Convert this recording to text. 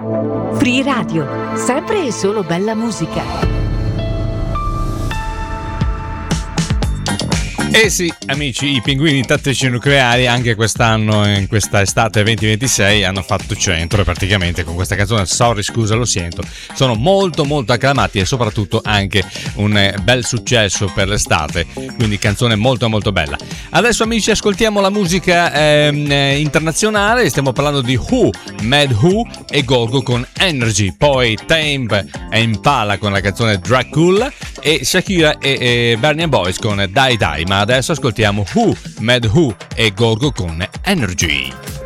Free Radio, sempre e solo bella musica. Eh sì, amici, i pinguini tattici nucleari anche quest'anno, in questa estate 2026, hanno fatto centro praticamente con questa canzone Sorry, scusa, lo sento. Sono molto molto acclamati e soprattutto anche un bel successo per l'estate, quindi canzone molto molto bella. Adesso amici ascoltiamo la musica internazionale, stiamo parlando di Who, Mad Who e Gorgo con Energy, poi Tame e Impala con la canzone Dracula e Shakira e Burna Boy con Die Die, ma adesso ascoltiamo Who, Mad Who e Gorgo con Energy.